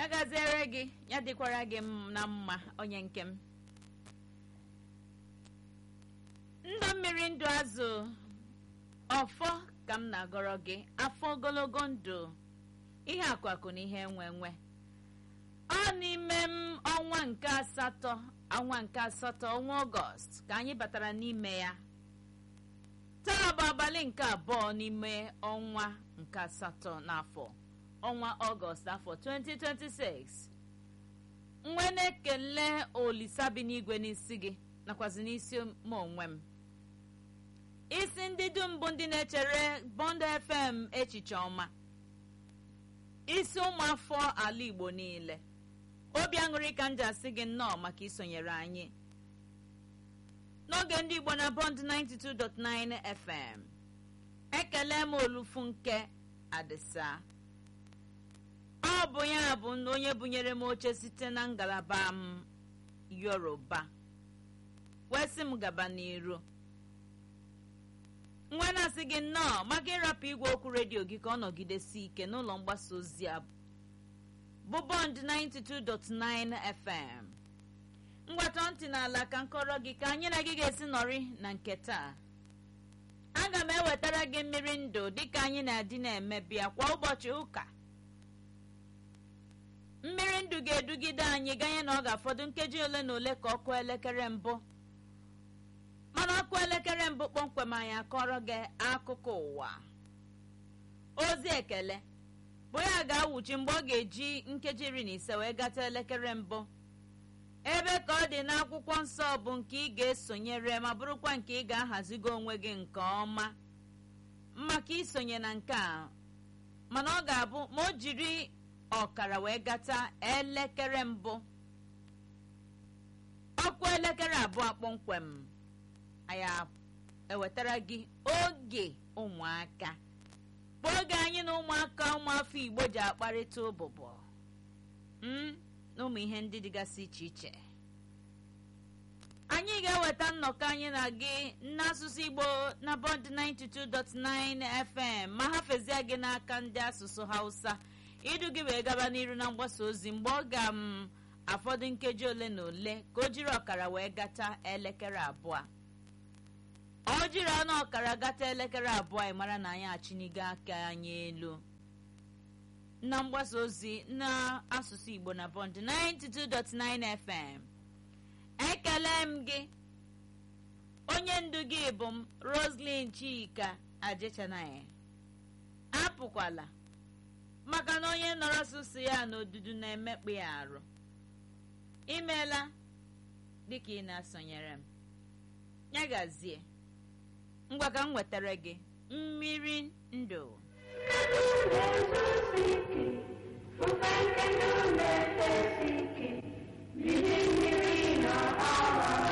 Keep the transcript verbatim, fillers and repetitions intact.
ya gaziere gị ya dịkwara gị na mma onye nke m. Ndụ mmiri ndụ azụ ọfọ ka m na-agọrọ gị afọ ogologo ndụ ihe akwakụ na ihe enwe enwe ọ n'ime m ọnwa nke asatọ ọnwa nke asatọ ọnwa Ọgọst ka anyị batara n'ime ya. Taa bụ abalị nke abụọ n'ime ọnwa nke asatọ n'afọ ọnwa Ọgọst afọ twenty twenty-six. Nwe na-ekele Olisa bi n'igwe n'isi gị nakwazi n'isi m onwe m. Isi ndị dum bụ ndị na-echere Bond F M echiche ọma. Isi ụmụafọ ala Igbo niile. Obi aṅụrị ka m ji asị gị nnọọ maka isonyere anyị n'oge ndị Igbo na Bond ninety-two point nine F M. Ekele m Olufunke Adịsa. Ọ bụ ya bụ onye bunyere m oche site na ngalaba m Yoruba. Wesị m gaba n'iru. Nwa na-asị gị nnọọ maka ịrapụ igwe okwu redio gị ka ọ nọgidesi ike n'ụlọ mgbasa ozi a bụ Bond ninety-two point nine F M. Ngwatọ ntị n'ala ka nkọrọ gị ka anyị na gị ga-esi nọrị na nke taa. Aga m ewetara gị mmiri ndụ dịka anyị na-adị na-eme bịa kwa ụbọchị ụka. Mmiri ndụ ga-edugide anyị ganye na ọ ga-afọdụ nkeji ole na ole ka ọkụ elekere mbụ. Mana ọkụ elekere mbụ kpọmkwem anyị akọrọ gị akụkọ ụwa. Ozi ekele bụ ya ga-awụchi mgbe ọ ga-eji nkeji iri na ise wee gata elekere mbụ. Ebe ka ọ dị n'akwụkwọ nsọ bụ nke ị ga-esonyere ma bụrụkwa nke ị ga-ahazigo onwe gị nke ọma maka isonye na nke a. Mana ọ ga-abụ ma o jiri ọkara wee gata elekere mbụ, ọkụ elekere abụọ kpọmkwem anyị ewetara gị oge ụmụaka bụ oge anyị na ụmụaka ụmụafọ Igbo ji akparịta ụbụbọ na ụmụ ihe ndị dịgasị iche iche. Anyị ga-eweta nnọkọ anyị na gị n'asụsụ Igbo na Bond ninety-two point nine F M ma hafezie gị n'aka ndị asụsụ Hausa idu gị wee gaba n'iru na mgbasa ozi mgbe ọ ga m afọdụ nkeji ole na ole ka o jiri ọkara wee gata elekere abụọ. Ọ jiri ọnụ ọkara gata elekere abụọ ị mara na anyị achịnigo aka anyị elu na mgbasa ozi na asụsụ Igbo na Bond ninety-two point nine F M. Ekele m gị onye ndu gị bụ m Roslyn Chika Ajechanaya. Apụkwala maka na onye nọrọ asụsụ ya n'odudu na-emekpa ya arụ. Imeela dịka ị na-asonyere m. Ya gazie ngwa ka m wetara gị mmiri ndụ. Mmiri